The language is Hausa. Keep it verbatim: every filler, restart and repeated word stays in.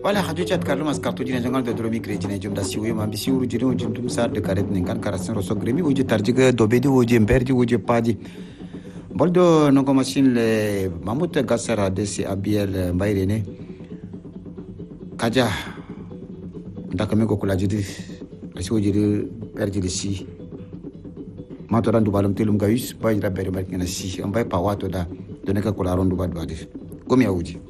wala hadu chat karlo mas kartu jina jangal de dromi kre jina jum da siwe ma bisi uru jina jum tum sar de karet nin kan karasin roso gremi uji tarjiga dobedi uji mberji uji paji boldo nongo machine le mamut gasara de si abiel mbairene kaja ndaka me ko kula jidi asi uji de perji de si mato randu balum telum gayus bay rabere mak ngena si ambay pawato da doneka kula rondu bad badi komi awuji